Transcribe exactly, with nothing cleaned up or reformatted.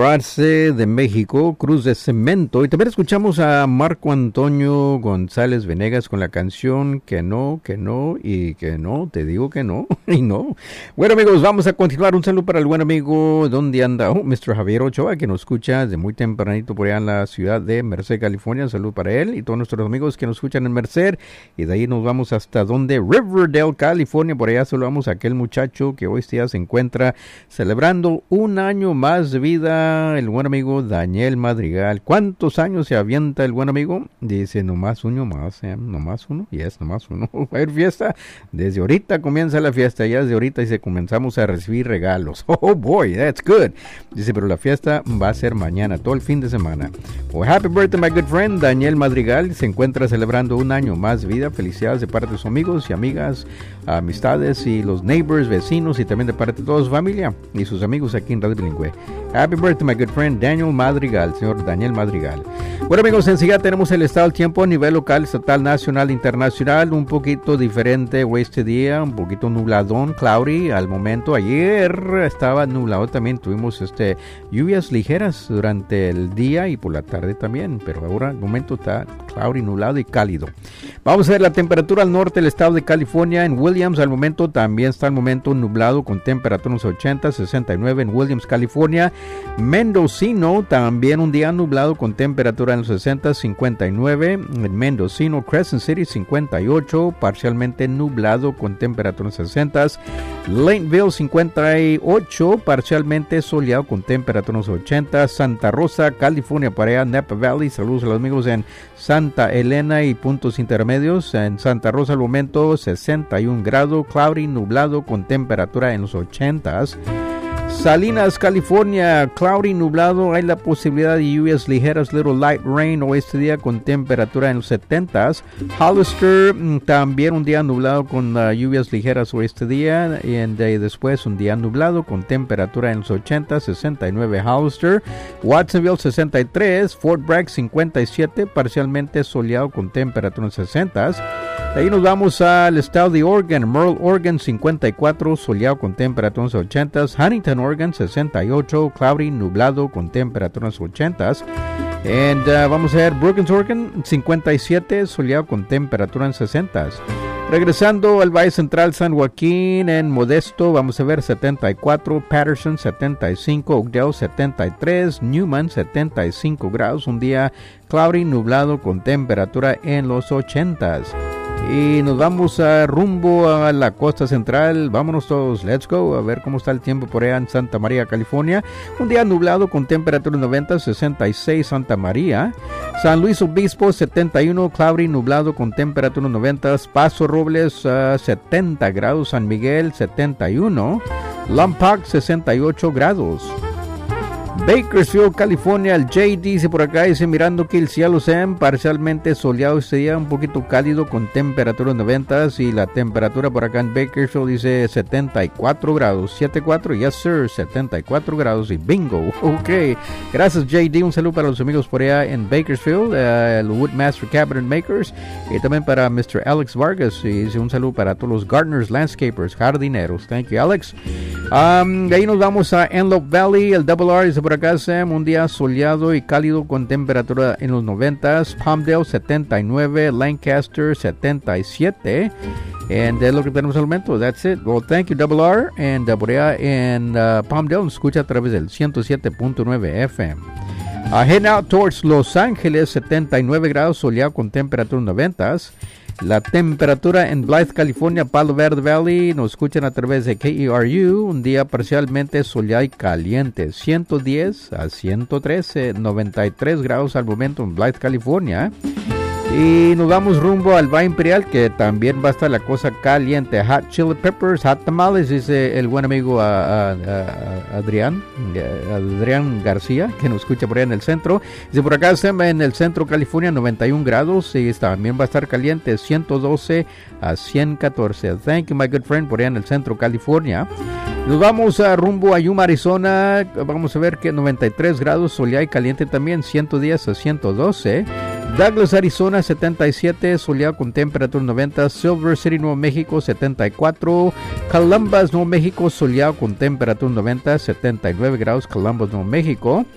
Arce de México, Cruz de Cemento. Y también escuchamos a Marco Antonio González Venegas con la canción Que no, que no y que no, te digo que no y no. Bueno, amigos, vamos a continuar. Un saludo para el buen amigo, ¿dónde anda? Oh, mister Javier Ochoa, que nos escucha desde muy tempranito por allá en la ciudad de Merced, California. Un saludo para él y todos nuestros amigos que nos escuchan en Merced. Y de ahí nos vamos hasta donde Riverdale, California. Por allá saludamos a aquel muchacho que hoy día se encuentra celebrando un año más de vida, el buen amigo Daniel Madrigal. ¿Cuántos años se avienta el buen amigo? Dice, nomás uno más, ¿eh? Nomás uno, y es nomás uno. Va a haber fiesta. Desde ahorita comienza la fiesta, ya desde ahorita dice, comenzamos a recibir regalos. Oh boy, that's good. Dice, pero la fiesta va a ser mañana, todo el fin de semana. Well, happy birthday, my good friend, Daniel Madrigal. Se encuentra celebrando un año más de vida. Felicidades de parte de sus amigos y amigas, amistades y los neighbors, vecinos y también de parte de toda su familia y sus amigos aquí en Radio Bilingüe. Happy birthday, my good friend Daniel Madrigal, señor Daniel Madrigal. Bueno, amigos, enseguida tenemos el estado del tiempo a nivel local, estatal, nacional, internacional. Un poquito diferente este día, un poquito nubladón, cloudy al momento. Ayer estaba nublado también, tuvimos este lluvias ligeras durante el día y por la tarde también, pero ahora al momento está cloudy, nublado y cálido. Vamos a ver la temperatura al norte del estado de California. En Williams al momento también está al momento nublado con temperatura unos ochenta, sesenta y nueve en Williams, California. Mendocino también un día nublado con temperatura en los sesenta, cincuenta y nueve en Mendocino. Crescent City cincuenta y ocho, parcialmente nublado con temperatura en sesenta. Lainville cincuenta y ocho, parcialmente soleado con temperatura en los ochenta. Santa Rosa, California, para allá, Napa Valley. Saludos a los amigos en Santa Elena y puntos intermedios. En Santa Rosa al momento sesenta y un grados, cloudy, nublado con temperatura en los ochenta. Salinas, California, cloudy, nublado, hay la posibilidad de lluvias ligeras, little light rain o este día con temperatura en los setenta. Hollister, también un día nublado con uh, lluvias ligeras o este día, y de, después un día nublado con temperatura en los ochenta, sesenta y nueve Hollister. Watsonville sesenta y tres, Fort Bragg cincuenta y siete, parcialmente soleado con temperatura en sesenta. De ahí nos vamos al estado de Oregon, Merle, Oregon cincuenta y cuatro, soleado con temperatura en los ochenta. Huntington, Oregon sesenta y ocho, cloudy, nublado con temperatura en los ochenta. And uh, vamos a ver Brookings, Oregon cincuenta y siete, soleado con temperatura en sesenta. Regresando al Valle Central, San Joaquín, en Modesto, vamos a ver setenta y cuatro, Patterson setenta y cinco, Oakdale setenta y tres, Newman setenta y cinco grados, un día cloudy, nublado con temperatura en los ochenta. Y nos vamos a rumbo a la costa central. Vámonos todos, let's go, a ver cómo está el tiempo por allá en Santa María, California. Un día nublado con temperatura noventa, sesenta y seis Santa María. San Luis Obispo setenta y uno, cloudy, nublado con temperatura noventa. Paso Robles uh, setenta grados. San Miguel setenta y uno. Lompoc sesenta y ocho grados. Bakersfield, California, el J dice por acá, dice mirando que el cielo sea parcialmente soleado este día, un poquito cálido con temperatura noventa y la temperatura por acá en Bakersfield dice setenta y cuatro grados, setenta y cuatro, yes sir, setenta y cuatro grados y bingo, ok, gracias J D, un saludo para los amigos por allá en Bakersfield, uh, el Woodmaster Cabinet Makers y también para mister Alex Vargas y dice un saludo para todos los gardeners, landscapers, jardineros, thank you Alex. Um, de ahí nos vamos a Antelope Valley, el Double R dice por acá Sam, un día soleado y cálido con temperatura en los noventa. Palmdale setenta y nueve, Lancaster setenta y siete, and es lo que tenemos al momento. That's it. Well, thank you Double R, and uh, por allá en uh, Palmdale nos escucha a través del ciento siete punto nueve F M. Uh, heading out towards Los Ángeles, setenta y nueve grados, soleado con temperatura noventa. La temperatura en Blythe, California, Palo Verde Valley, nos escuchan a través de K E R U, un día parcialmente soleado y caliente, ciento diez a ciento trece, noventa y tres grados al momento en Blythe, California. Y nos vamos rumbo al Valle Imperial, que también va a estar la cosa caliente. Hot chili peppers, hot tamales, dice el buen amigo a, a, a Adrián, a Adrián García, que nos escucha por allá en el centro. Dice por acá en el centro California, noventa y un grados, y también va a estar caliente, ciento doce a ciento catorce. Thank you, my good friend, por allá en el centro California. Nos vamos a rumbo a Yuma, Arizona. Vamos a ver que noventa y tres grados, soleado y caliente también, ciento diez a ciento doce. Douglas, Arizona, setenta y siete, soleado con temperatura noventa. Silver City, Nuevo México, setenta y cuatro. Columbus, Nuevo México, soleado con temperatura noventa, setenta y nueve grados. Columbus, Nuevo México.